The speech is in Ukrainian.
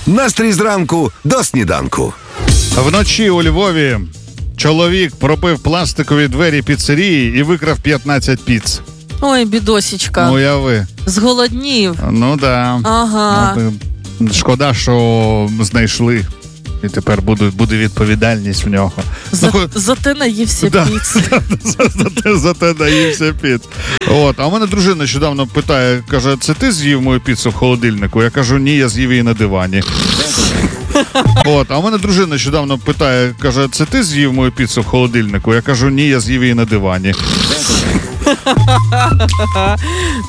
Настрій зранку до сніданку. Вночі у Львові чоловік пробив пластикові двері піцерії і викрав 15 піц. Ой, бідосічка. Уяви. Зголоднів. Ну да. Ага. Шкода, що знайшли. І тепер буде відповідальність в нього. Зате наївся піц. Зате наївся піц. А у мене дружина нещодавно питає, каже, це ти з'їв мою піцу в холодильнику? Я кажу, ні, я з'їв її на дивані. А у мене дружина нещодавно питає, каже, це ти з'їв мою піцу в холодильнику? Я кажу, ні, я з'їв її на дивані.